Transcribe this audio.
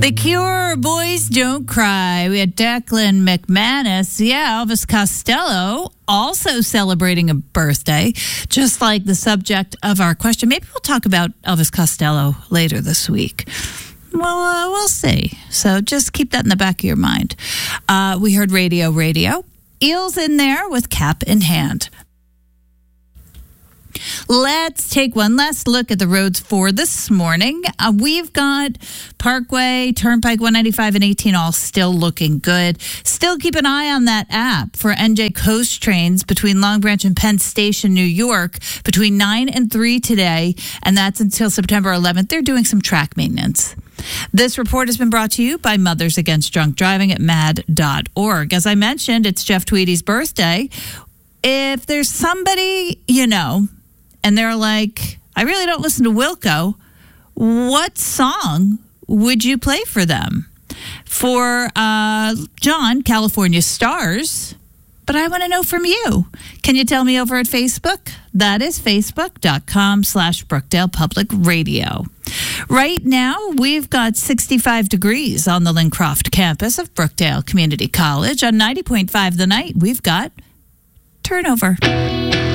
The Cure, Boys Don't Cry. We had Declan McManus. Yeah, Elvis Costello also celebrating a birthday, just like the subject of our question. Maybe we'll talk about Elvis Costello later this week. Well, we'll see. So just keep that in the back of your mind. We heard Radio. Eels in there with Cap in Hand. Let's take one last look at the roads for this morning. We've got Parkway, Turnpike 195 and 18 all still looking good. Still keep an eye on that app for NJ Coast trains between Long Branch and Penn Station, New York, between 9 and 3 today, and that's until September 11th. They're doing some track maintenance. This report has been brought to you by Mothers Against Drunk Driving at mad.org. As I mentioned, it's Jeff Tweedy's birthday. If there's somebody you know, and they're like, I really don't listen to Wilco, what song would you play for them? For John, California Stars. But I want to know from you. Can you tell me over at Facebook? That is facebook.com/Brookdale Public Radio. Right now, we've got 65 degrees on the Lincroft campus of Brookdale Community College. On 90.5 The Night, we've got Turnover.